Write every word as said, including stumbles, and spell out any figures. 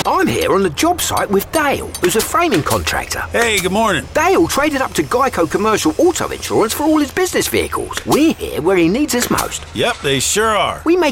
I'm here on the job site with Dale, who's a framing contractor. Hey, good morning. Dale traded up to Geico Commercial Auto Insurance for all his business vehicles. We're here where he needs us most. Yep, they sure are. We make